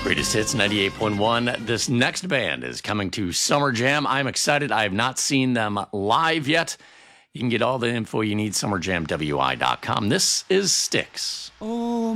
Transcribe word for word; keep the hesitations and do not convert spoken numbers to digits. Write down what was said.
Greatest Hits ninety-eight point one. This next band is coming to Summer Jam. I'm excited. I have not seen them live yet. You can get all the info you need, summer jam w i dot com. This is Styx. Oh.